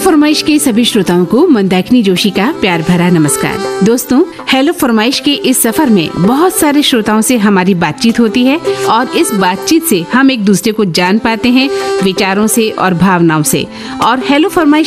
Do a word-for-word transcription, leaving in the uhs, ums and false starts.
फरमाइश के सभी श्रोताओं को मंदाकिनी जोशी का प्यार भरा नमस्कार। दोस्तों, हेलो फरमाइश के इस सफर में बहुत सारे श्रोताओं से हमारी बातचीत होती है और इस बातचीत से हम एक दूसरे को जान पाते हैं, विचारों से और भावनाओं से। और हेलो फरमाइश